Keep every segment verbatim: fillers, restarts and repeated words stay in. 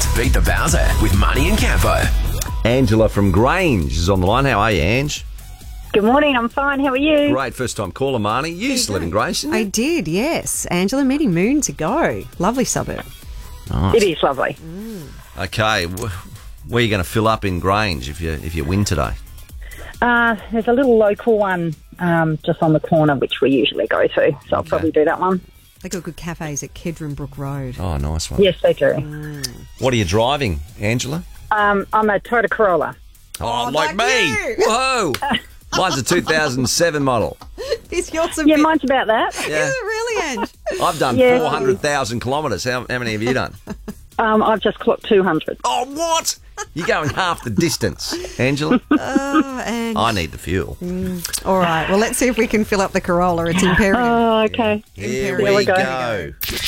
to beat the Bowser with Money and Campo. Angela from Grange is on the line. How are you, Ange? Good morning, I'm fine. How are you? Great, first time caller, Marnie. You used to live in Grange, didn't you? I did, yes. Angela, meeting moons ago. Lovely suburb. Nice. It is lovely. Okay, wh- where are you going to fill up in Grange if you if you win today? Uh, there's a little local one um, just on the corner, which we usually go to, so I'll Okay. probably do that one. They got good cafes at Kedron Brook Road. Oh, nice one. Yes, they do. What are you driving, Angela? Um, I'm a Toyota Corolla. Oh, like like, me! you. Whoa! Mine's a two thousand seven model. Is yours a Yeah, bit... mine's about that. Yeah. Is it really, Ange? I've done Yeah. four hundred thousand kilometres. How, how many have you done? Um, I've just clocked two hundred. Oh, what? You're going half the distance, Angela. Oh, Ange. I need the fuel. All right, well, let's see if we can fill up the Corolla. It's imperative. Oh, okay. Here Here we, we go. go.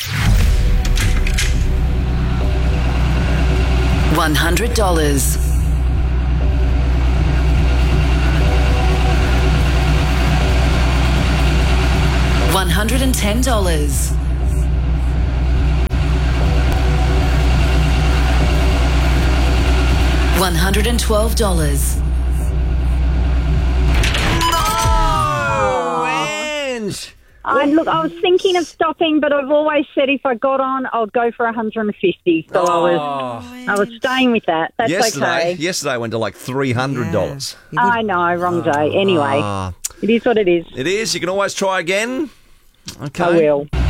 one hundred dollars. one hundred ten dollars. one hundred twelve dollars. Oh, Ange. I, look, I was thinking of stopping, but I've always said if I got on, I'll go for one hundred fifty. So I was, I was staying with that. That's Yesterday, okay. yesterday I went to like three hundred dollars. You would- I know, wrong day. Anyway, Ah, it is what it is. it is. You can always try again. Okay. I will.